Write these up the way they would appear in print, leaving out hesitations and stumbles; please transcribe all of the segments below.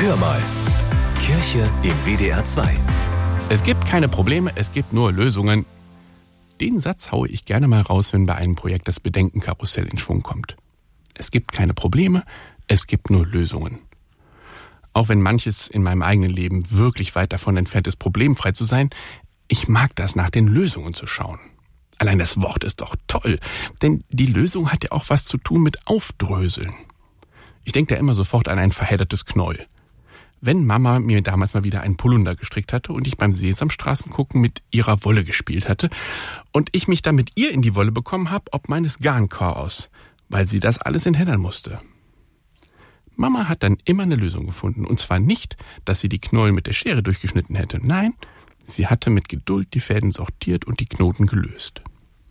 Hör mal. Kirche im WDR 2. Es gibt keine Probleme, es gibt nur Lösungen. Den Satz haue ich gerne mal raus, wenn bei einem Projekt das Bedenkenkarussell in Schwung kommt. Es gibt keine Probleme, es gibt nur Lösungen. Auch wenn manches in meinem eigenen Leben wirklich weit davon entfernt ist, problemfrei zu sein, ich mag das, nach den Lösungen zu schauen. Allein das Wort ist doch toll, denn die Lösung hat ja auch was zu tun mit Aufdröseln. Ich denke da immer sofort an ein verheddertes Knäuel. Wenn Mama mir damals mal wieder einen Polunder gestrickt hatte und ich beim Sesamstraßengucken mit ihrer Wolle gespielt hatte und ich mich dann mit ihr in die Wolle bekommen habe, ob meines Garnchaos, weil sie das alles enthändern musste. Mama hat dann immer eine Lösung gefunden, und zwar nicht, dass sie die Knäuel mit der Schere durchgeschnitten hätte. Nein, sie hatte mit Geduld die Fäden sortiert und die Knoten gelöst.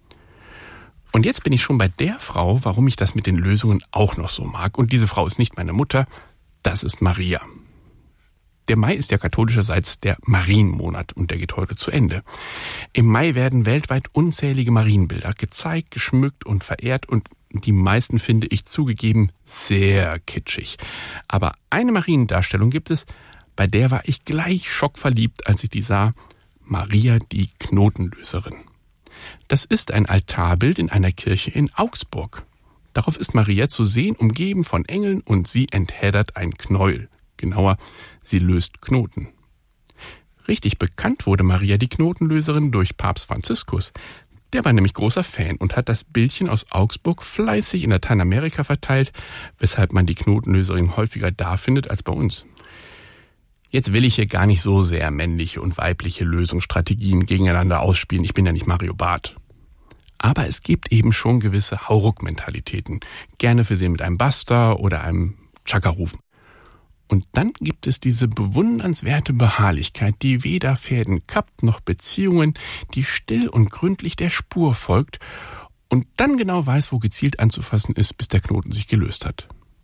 Und jetzt bin ich schon bei der Frau, warum ich das mit den Lösungen auch noch so mag. Und diese Frau ist nicht meine Mutter, das ist Maria. Der Mai ist ja katholischerseits der Marienmonat und der geht heute zu Ende. Im Mai werden weltweit unzählige Marienbilder gezeigt, geschmückt und verehrt und die meisten finde ich zugegeben sehr kitschig. Aber eine Mariendarstellung gibt es, bei der war ich gleich schockverliebt, als ich die sah. Maria die Knotenlöserin. Das ist ein Altarbild in einer Kirche in Augsburg. Darauf ist Maria zu sehen, umgeben von Engeln, und sie enthäddert ein Knäuel. Genauer, sie löst Knoten. Richtig bekannt wurde Maria die Knotenlöserin durch Papst Franziskus. Der war nämlich großer Fan und hat das Bildchen aus Augsburg fleißig in Lateinamerika verteilt, weshalb man die Knotenlöserin häufiger da findet als bei uns. Jetzt will ich hier gar nicht so sehr männliche und weibliche Lösungsstrategien gegeneinander ausspielen. Ich bin ja nicht Mario Barth. Aber es gibt eben schon gewisse Hauruck-Mentalitäten. Gerne versehen mit einem Basta oder einem Chaka-Rufen. Und dann gibt es diese bewundernswerte Beharrlichkeit, die weder Fäden kappt noch Beziehungen, die still und gründlich der Spur folgt und dann genau weiß, wo gezielt anzufassen ist, bis der Knoten sich gelöst hat.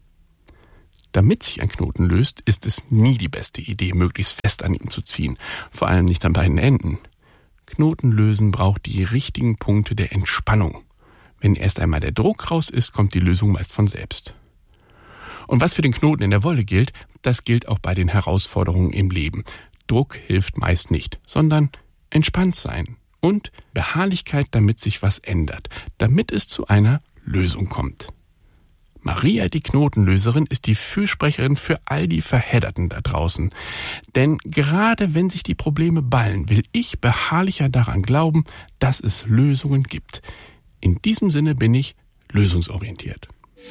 Damit sich ein Knoten löst, ist es nie die beste Idee, möglichst fest an ihm zu ziehen, vor allem nicht an beiden Enden. Knoten lösen braucht die richtigen Punkte der Entspannung. Wenn erst einmal der Druck raus ist, kommt die Lösung meist von selbst. Und was für den Knoten in der Wolle gilt, das gilt auch bei den Herausforderungen im Leben. Druck hilft meist nicht, sondern entspannt sein und Beharrlichkeit, damit sich was ändert, damit es zu einer Lösung kommt. Maria, die Knotenlöserin, ist die Fürsprecherin für all die Verhedderten da draußen. Denn gerade wenn sich die Probleme ballen, will ich beharrlicher daran glauben, dass es Lösungen gibt. In diesem Sinne bin ich lösungsorientiert.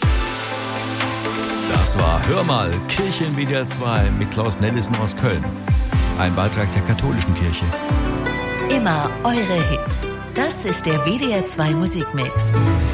Das war Hör mal, Kirche im WDR 2 mit Klaus Nellissen aus Köln. Ein Beitrag der katholischen Kirche. Immer eure Hits. Das ist der WDR 2 Musikmix.